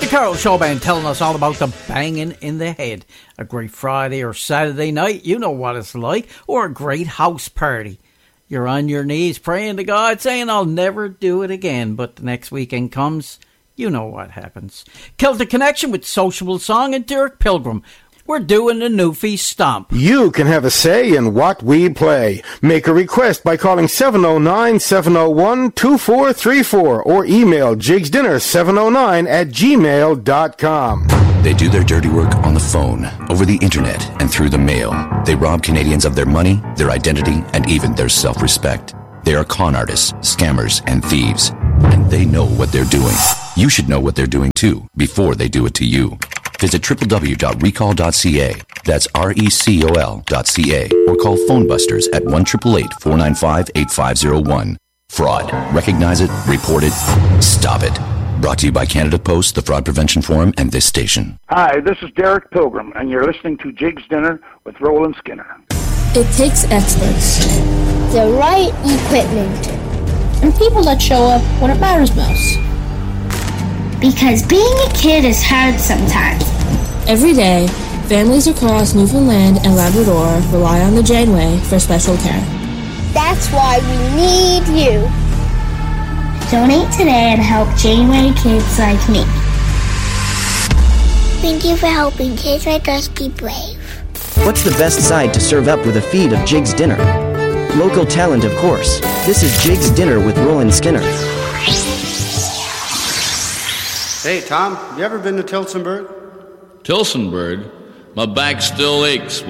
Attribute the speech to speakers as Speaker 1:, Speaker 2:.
Speaker 1: Carol Showband telling us all about the banging in the head. A great Friday or Saturday night, you know what it's like, or a great house party. You're on your knees praying to God, saying, I'll never do it again, but the next weekend comes, you know what happens. Celtic Connection with Sociable Song and Derek Pilgrim. We're doing the Newfie Stomp.
Speaker 2: You can have a say in what we play. Make a request by calling 709-701-2434 or email jigsdinner709@gmail.com.
Speaker 3: They do their dirty work on the phone, over the internet, and through the mail. They rob Canadians of their money, their identity, and even their self-respect. They are con artists, scammers, and thieves. And they know what they're doing. You should know what they're doing too, before they do it to you. Visit www.recall.ca. That's recol.ca. Or call Phone Busters at 1-888-495-8501. Fraud. Recognize it, report it, stop it. Brought to you by Canada Post, the Fraud Prevention Forum, and this station.
Speaker 4: Hi, this is Derek Pilgrim, and you're listening to Jig's Dinner with Roland Skinner.
Speaker 5: It takes experts,
Speaker 6: the right equipment,
Speaker 5: and people that show up when it matters most.
Speaker 6: Because being a kid is hard sometimes.
Speaker 5: Every day, families across Newfoundland and Labrador rely on the Janeway for special care.
Speaker 6: That's why we need you. Donate today and help Janeway kids like me. Thank you for helping kids like us be brave.
Speaker 7: What's the best side to serve up with a feed of Jig's Dinner? Local talent, of course. This is Jig's Dinner with Roland Skinner.
Speaker 8: Hey, Tom, you ever been to Tillsonburg?
Speaker 9: Tillsonburg? My back still aches